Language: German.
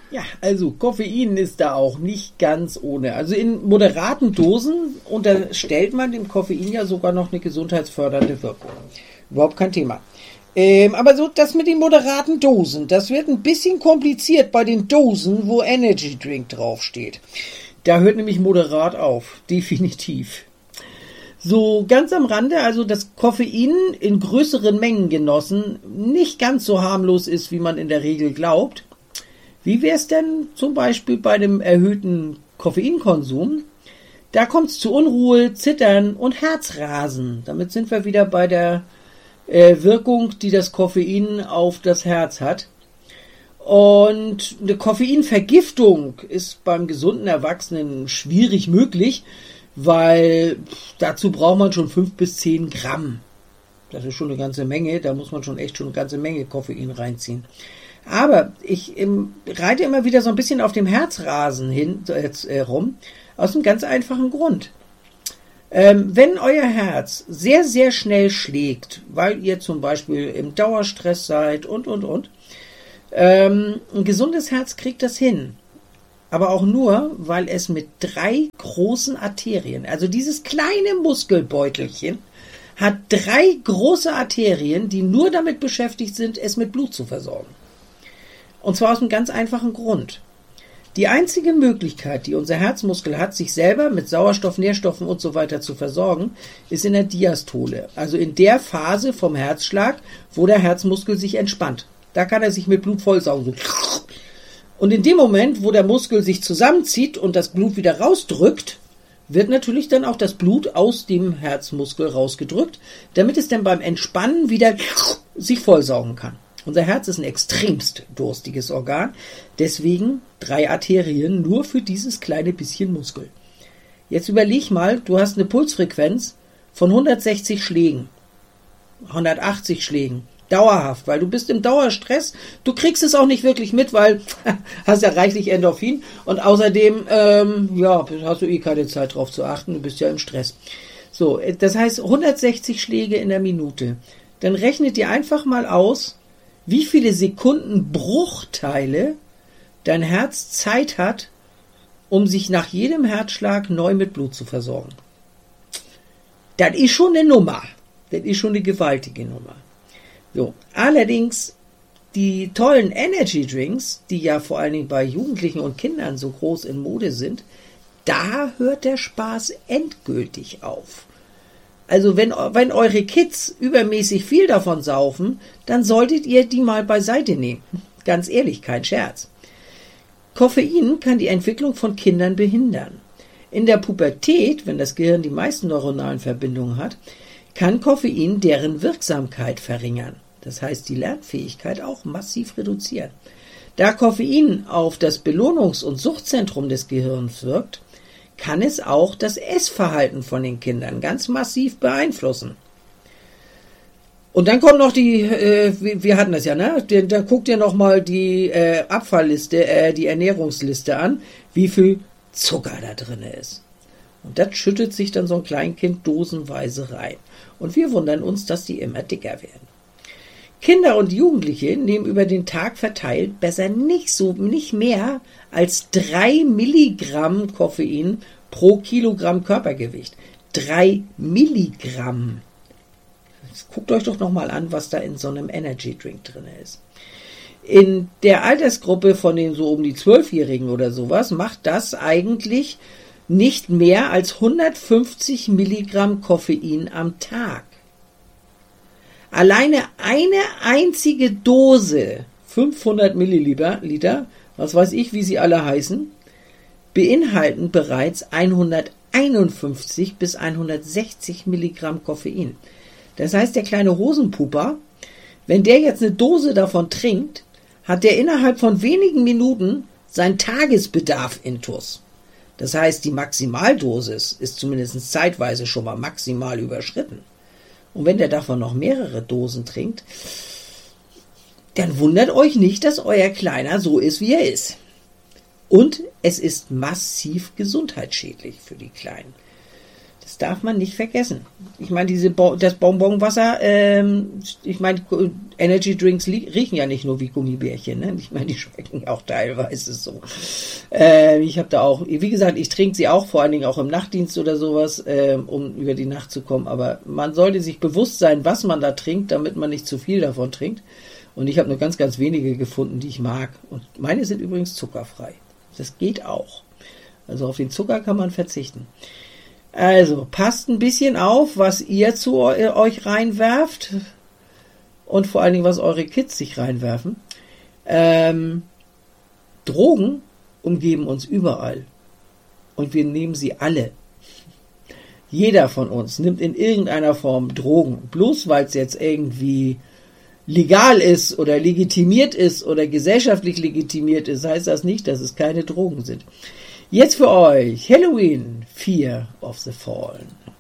Ja, also Koffein ist da auch nicht ganz ohne. Also in moderaten Dosen unterstellt man dem Koffein ja sogar noch eine gesundheitsfördernde Wirkung. Überhaupt kein Thema. Aber so das mit den moderaten Dosen, das wird ein bisschen kompliziert bei den Dosen, wo Energy Drink draufsteht. Da hört nämlich moderat auf, definitiv. So ganz am Rande, also dass Koffein in größeren Mengen genossen nicht ganz so harmlos ist, wie man in der Regel glaubt. Wie wäre es denn zum Beispiel bei dem erhöhten Koffeinkonsum? Da kommt es zu Unruhe, Zittern und Herzrasen. Damit sind wir wieder bei der Wirkung, die das Koffein auf das Herz hat. Und eine Koffeinvergiftung ist beim gesunden Erwachsenen schwierig möglich, weil dazu braucht man schon 5 bis 10 Gramm. Das ist schon eine ganze Menge, da muss man schon echt schon eine ganze Menge Koffein reinziehen. Aber ich reite immer wieder so ein bisschen auf dem Herzrasen rum, aus einem ganz einfachen Grund. Wenn euer Herz sehr, sehr schnell schlägt, weil ihr zum Beispiel im Dauerstress seid und, ein gesundes Herz kriegt das hin. Aber auch nur, weil es mit 3 großen Arterien, also dieses kleine Muskelbeutelchen, hat 3 große Arterien, die nur damit beschäftigt sind, es mit Blut zu versorgen. Und zwar aus einem ganz einfachen Grund. Die einzige Möglichkeit, die unser Herzmuskel hat, sich selber mit Sauerstoff, Nährstoffen und so weiter zu versorgen, ist in der Diastole. Also in der Phase vom Herzschlag, wo der Herzmuskel sich entspannt. Da kann er sich mit Blut vollsaugen. Und in dem Moment, wo der Muskel sich zusammenzieht und das Blut wieder rausdrückt, wird natürlich dann auch das Blut aus dem Herzmuskel rausgedrückt, damit es dann beim Entspannen wieder sich vollsaugen kann. Unser Herz ist ein extremst durstiges Organ, deswegen 3 Arterien nur für dieses kleine bisschen Muskel. Jetzt überleg mal, du hast eine Pulsfrequenz von 160 Schlägen, 180 Schlägen, dauerhaft, weil du bist im Dauerstress, du kriegst es auch nicht wirklich mit, weil hast ja reichlich Endorphin und außerdem hast du eh keine Zeit drauf zu achten, du bist ja im Stress. So, das heißt 160 Schläge in der Minute. Dann rechnet dir einfach mal aus, wie viele Sekundenbruchteile dein Herz Zeit hat, um sich nach jedem Herzschlag neu mit Blut zu versorgen. Das ist schon eine Nummer. Das ist schon eine gewaltige Nummer. So, allerdings die tollen Energy Drinks, die ja vor allen Dingen bei Jugendlichen und Kindern so groß in Mode sind, da hört der Spaß endgültig auf. Also wenn eure Kids übermäßig viel davon saufen, dann solltet ihr die mal beiseite nehmen. Ganz ehrlich, kein Scherz. Koffein kann die Entwicklung von Kindern behindern. In der Pubertät, wenn das Gehirn die meisten neuronalen Verbindungen hat, kann Koffein deren Wirksamkeit verringern. Das heißt, die Lernfähigkeit auch massiv reduzieren. Da Koffein auf das Belohnungs- und Suchtzentrum des Gehirns wirkt, kann es auch das Essverhalten von den Kindern ganz massiv beeinflussen. Und dann kommt noch wir hatten das ja, ne? Da guckt ihr nochmal die Abfallliste, die Ernährungsliste an, wie viel Zucker da drin ist. Und das schüttet sich dann so ein Kleinkind dosenweise rein. Und wir wundern uns, dass die immer dicker werden. Kinder und Jugendliche nehmen über den Tag verteilt besser nicht mehr als 3 Milligramm Koffein pro Kilogramm Körpergewicht. 3 Milligramm. Jetzt guckt euch doch nochmal an, was da in so einem Energy Drink drin ist. In der Altersgruppe von den so um die 12-Jährigen oder sowas macht das eigentlich nicht mehr als 150 Milligramm Koffein am Tag. Alleine eine einzige Dose, 500 Milliliter, was weiß ich, wie sie alle heißen, beinhalten bereits 151 bis 160 Milligramm Koffein. Das heißt, der kleine Hosenpuper, wenn der jetzt eine Dose davon trinkt, hat der innerhalb von wenigen Minuten seinen Tagesbedarf intus. Das heißt, die Maximaldosis ist zumindest zeitweise schon mal maximal überschritten. Und wenn der davon noch mehrere Dosen trinkt, dann wundert euch nicht, dass euer Kleiner so ist, wie er ist. Und es ist massiv gesundheitsschädlich für die Kleinen. Das darf man nicht vergessen. Ich meine, das Bonbonwasser, ich meine, Energy Drinks riechen ja nicht nur wie Gummibärchen, ne? Ich meine, die schmecken auch teilweise so. Ich habe da auch, wie gesagt, ich trinke sie auch, vor allen Dingen auch im Nachtdienst oder sowas, um über die Nacht zu kommen. Aber man sollte sich bewusst sein, was man da trinkt, damit man nicht zu viel davon trinkt. Und ich habe nur ganz, ganz wenige gefunden, die ich mag. Und meine sind übrigens zuckerfrei. Das geht auch. Also auf den Zucker kann man verzichten. Also passt ein bisschen auf, was ihr zu euch reinwerft und vor allen Dingen, was eure Kids sich reinwerfen. Drogen umgeben uns überall und wir nehmen sie alle. Jeder von uns nimmt in irgendeiner Form Drogen, bloß weil es jetzt irgendwie legal ist oder legitimiert ist oder gesellschaftlich legitimiert ist, heißt das nicht, dass es keine Drogen sind. Jetzt für euch Halloween, Fear of the Fallen.